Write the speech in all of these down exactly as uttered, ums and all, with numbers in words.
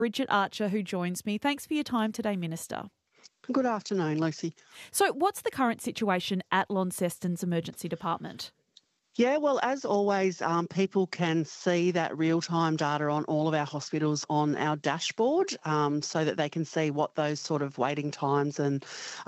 Bridget Archer, who joins me. Thanks for your time today, Minister. Good afternoon, Lucy. So what's the current situation at Launceston's Emergency Department? Yeah, well, as always, um, people can see that real-time data on all of our hospitals on our dashboard, um, so that they can see what those sort of waiting times and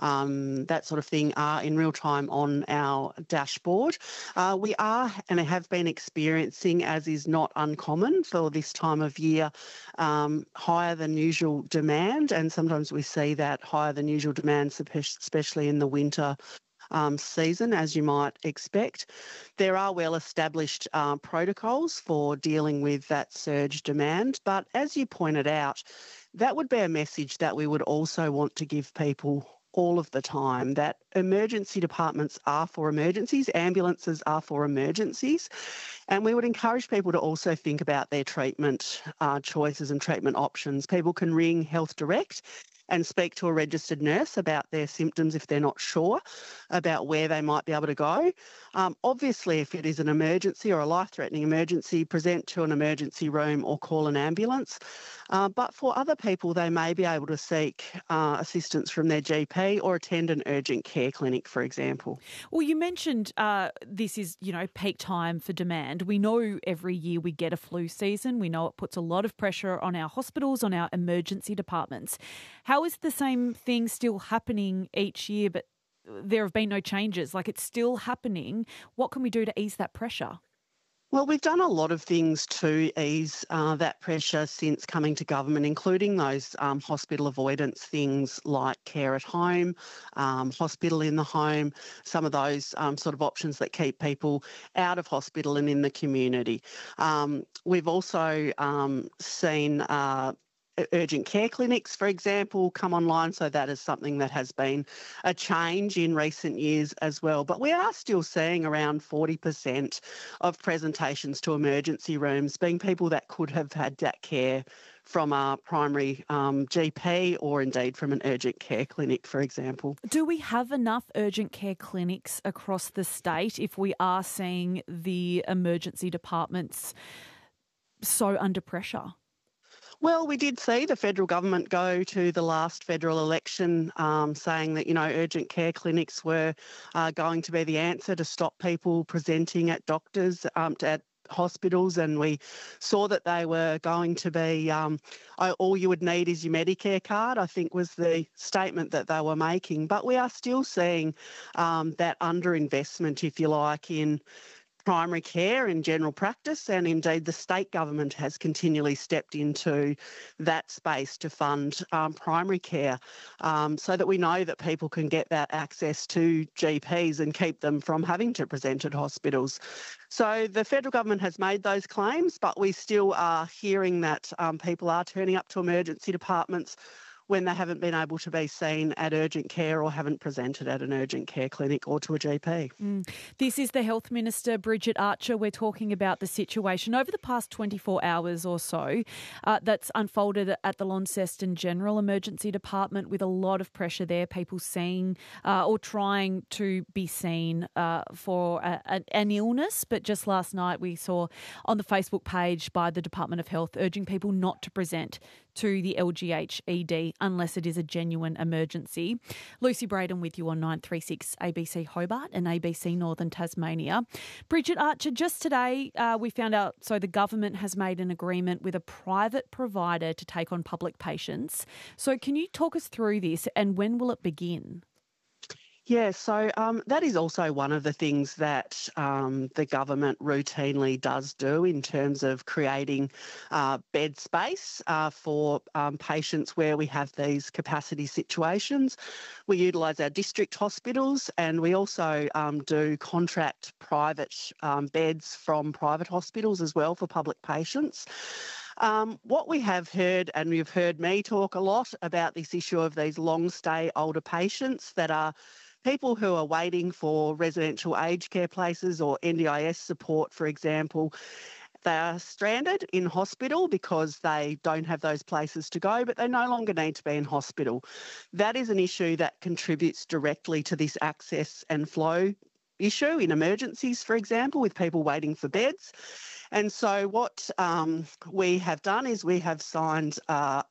um, that sort of thing are in real time on our dashboard. Uh, we are and have been experiencing, as is not uncommon for this time of year, um, higher than usual demand, and sometimes we see that higher than usual demand, especially in the winter Um, season, as you might expect. There are well-established uh, protocols for dealing with that surge demand, but as you pointed out, that would be a message that we would also want to give people all of the time, that emergency departments are for emergencies, ambulances are for emergencies, and we would encourage people to also think about their treatment uh, choices and treatment options. People can ring Health Direct and speak to a registered nurse about their symptoms if they're not sure about where they might be able to go. Um, obviously, if it is an emergency or a life-threatening emergency, present to an emergency room or call an ambulance. Uh, but for other people, they may be able to seek uh, assistance from their G P or attend an urgent care clinic, for example. Well, you mentioned uh, this is, you know, peak time for demand. We know every year we get a flu season. We know it puts a lot of pressure on our hospitals, on our emergency departments. How is the same thing still happening each year, but there have been no changes? Like, it's still happening. What can we do to ease that pressure? Well, we've done a lot of things to ease uh, that pressure since coming to government, including those um, hospital avoidance things like care at home, um, hospital in the home, some of those um, sort of options that keep people out of hospital and in the community. Um, we've also um, seen uh, urgent care clinics, for example, come online, so that is something that has been a change in recent years as well. But we are still seeing around forty percent of presentations to emergency rooms being people that could have had that care from a primary um, G P or indeed from an urgent care clinic, for example. Do we have enough urgent care clinics across the state if we are seeing the emergency departments so under pressure? Well, we did see the federal government go to the last federal election um, saying that, you know, urgent care clinics were uh, going to be the answer to stop people presenting at doctors, um, to, at hospitals, and we saw that they were going to be, um, all you would need is your Medicare card, I think was the statement that they were making. But we are still seeing um, that underinvestment, if you like, in primary care in general practice, and indeed the state government has continually stepped into that space to fund um, primary care, um, so that we know that people can get that access to G Ps and keep them from having to present at hospitals. So the federal government has made those claims, but we still are hearing that um, people are turning up to emergency departments when they haven't been able to be seen at urgent care or haven't presented at an urgent care clinic or to a G P. Mm. This is the Health Minister, Bridget Archer. We're talking about the situation over the past twenty-four hours or so uh, that's unfolded at the Launceston General Emergency Department, with a lot of pressure there, people seeing uh, or trying to be seen uh, for a, a, an illness. But just last night we saw on the Facebook page by the Department of Health urging people not to present to the L G H E D unless it is a genuine emergency. Lucy Braden with you on nine three six A B C Hobart and A B C Northern Tasmania. Bridget Archer, just today uh, we found out, so the government has made an agreement with a private provider to take on public patients. So can you talk us through this, and when will it begin? Yeah, so um, that is also one of the things that um, the government routinely does do in terms of creating uh, bed space uh, for um, patients where we have these capacity situations. We utilise our district hospitals, and we also um, do contract private um, beds from private hospitals as well for public patients. Um, what we have heard, and you've heard me talk a lot about this issue of these long stay older patients that are people who are waiting for residential aged care places or N D I S support, for example. They are stranded in hospital because they don't have those places to go, but they no longer need to be in hospital. That is an issue that contributes directly to this access and flow issue in emergencies, for example, with people waiting for beds. And so what um, we have done is we have signed uh,